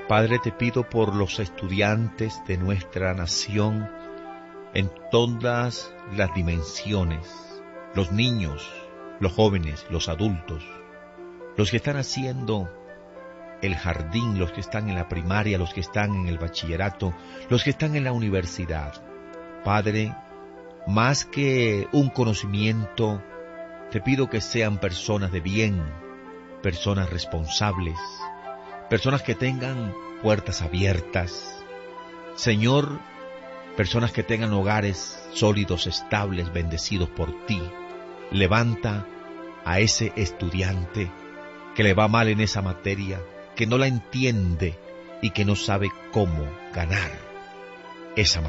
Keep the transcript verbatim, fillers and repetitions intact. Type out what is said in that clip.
Padre, te pido por los estudiantes de nuestra nación en todas las dimensiones, los niños, los jóvenes, los adultos, los que están haciendo el jardín, los que están en la primaria, los que están en el bachillerato, los que están en la universidad. Padre, más que un conocimiento, te pido que sean personas de bien, personas responsables, personas que tengan puertas abiertas. Señor, personas que tengan hogares sólidos, estables, bendecidos por ti. Levanta a ese estudiante que le va mal en esa materia, que no la entiende y que no sabe cómo ganar esa materia.